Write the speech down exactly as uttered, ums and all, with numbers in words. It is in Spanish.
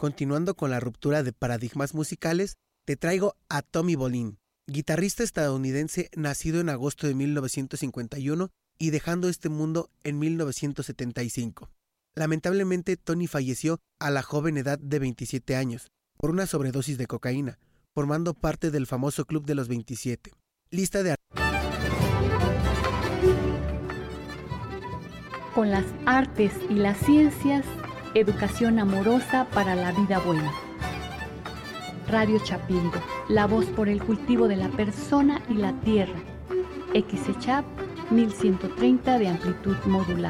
Continuando con la ruptura de paradigmas musicales, te traigo a Tommy Bolin, guitarrista estadounidense nacido en agosto de mil novecientos cincuenta y uno y dejando este mundo en mil novecientos setenta y cinco. Lamentablemente, Tony falleció a la joven edad de veintisiete años por una sobredosis de cocaína, formando parte del famoso Club de los veintisiete. Lista de Con las artes y las ciencias, educación amorosa para la vida buena. Radio Chapingo, la voz por el cultivo de la persona y la tierra. X E C H A P mil ciento treinta de amplitud modular.